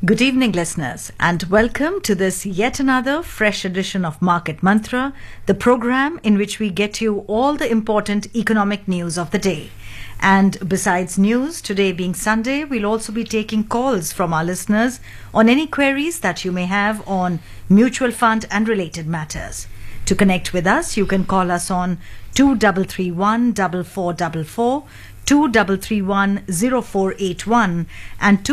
Good evening, listeners, and welcome to this yet another fresh edition of Market Mantra, the program in which we get you all the important economic news of the day. And besides news, today being Sunday, we'll also be taking calls from our listeners on any queries that you may have on mutual fund and related matters. To connect with us, you can call us on 2331 4444, 2331-0481 and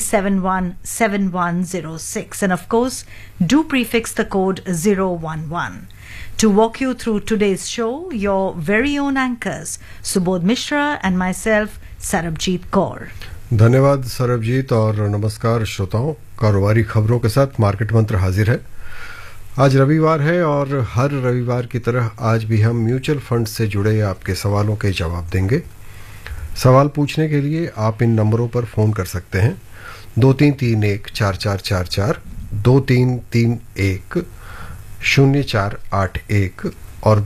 2371-7106, and of course do prefix the code 011. To walk you through today's show, your very own anchors Subodh Mishra and myself Sarabjit Kaur. धन्यवाद सरबजीत और नमस्कार श्रोताओं। कारोबारी खबरों के साथ market मंत्र हाजिर है। आज रविवार है और हर रविवार की तरह आज भी हम म्यूचुअल फंड से जुड़े आपके सवालों के जवाब देंगे। सवाल पूछने के लिए आप इन नंबरों पर फ़ोन कर सकते हैं 2331-4444, 2331-0481 और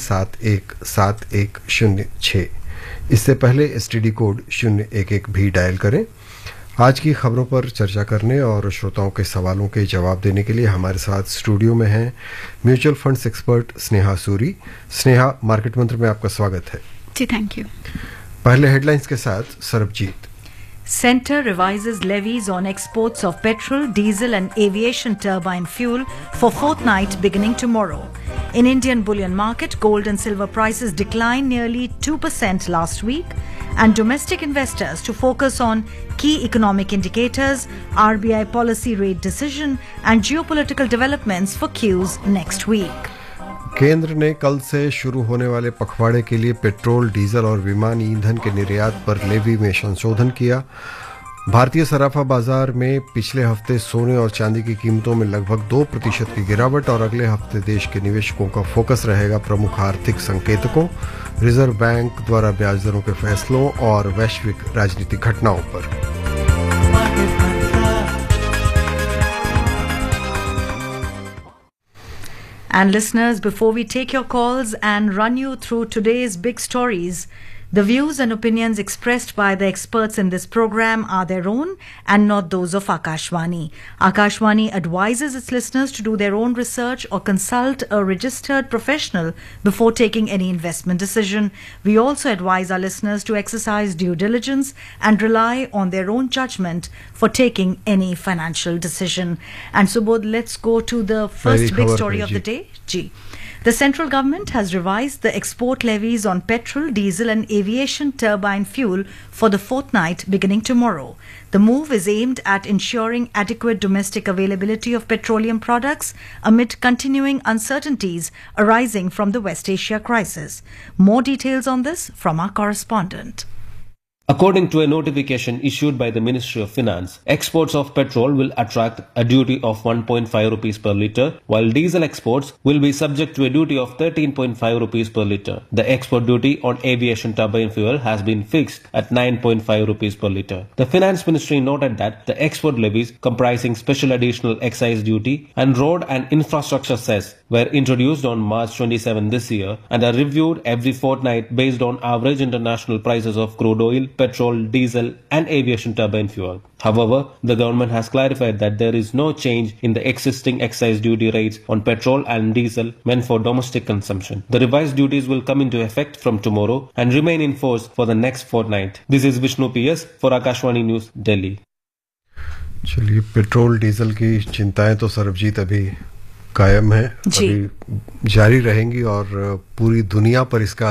2371-7106। इससे पहले एसटीडी कोड 011 भी डायल करें। आज की खबरों पर चर्चा करने और श्रोताओं के सवालों के जवाब देने के लिए हमारे साथ स्टूडियो में हैं mutual funds expert Sneha Suri. Sneha, market मंत्र में आपका स्वागत है। जी, थैंक यू। पहले हेडलाइंस के साथ Sarabjit. Centre revises levies on exports of petrol, diesel and aviation turbine fuel for fortnight beginning tomorrow. In Indian bullion market, gold and silver prices declined nearly 2% last week, and domestic investors to focus on key economic indicators, RBI policy rate decision and geopolitical developments for Qs next week. केंद्र ने कल से शुरू होने वाले पखवाड़े के लिए पेट्रोल, डीजल और विमान ईंधन के निर्यात पर लेवी में संशोधन किया। भारतीय सराफा बाजार में पिछले हफ्ते सोने और चांदी की कीमतों में लगभग 2% की गिरावट और अगले हफ्ते देश के निवेशकों का फोकस रहेगा प्रमुख आर्थिक संकेतकों, रिजर्व बैंक द्वारा ब्याज दरों के फैसलों और वैश्विक राजनीतिक घटनाओं पर। And listeners, before we take your calls and run you through today's big stories, the views and opinions expressed by the experts in this program are their own and not those of Akashvani. Akashvani advises its listeners to do their own research or consult a registered professional before taking any investment decision. We also advise our listeners to exercise due diligence and rely on their own judgment for taking any financial decision. And Subodh, let's go to the first big story of the day. Ji. The central government has revised the export levies on petrol, diesel and aviation turbine fuel for the fortnight beginning tomorrow. The move is aimed at ensuring adequate domestic availability of petroleum products amid continuing uncertainties arising from the West Asia crisis. More details on this from our correspondent. According to a notification issued by the Ministry of Finance, exports of petrol will attract a duty of 1.5 rupees per litre, while diesel exports will be subject to a duty of 13.5 rupees per litre. The export duty on aviation turbine fuel has been fixed at 9.5 rupees per litre. The Finance Ministry noted that the export levies comprising special additional excise duty and road and infrastructure cess were introduced on March 27 this year and are reviewed every fortnight based on average international prices of crude oil, petrol, diesel and aviation turbine fuel. However, the government has clarified that there is no change in the existing excise duty rates on petrol and diesel meant for domestic consumption. The revised duties will come into effect from tomorrow and remain in force for the next fortnight. This is Vishnu PS for Akashvani News, Delhi. चलिए, petrol diesel की चिंताएं तो सरबजीत अभी कायम है, अभी जारी रहेंगी और पूरी दुनिया पर इसका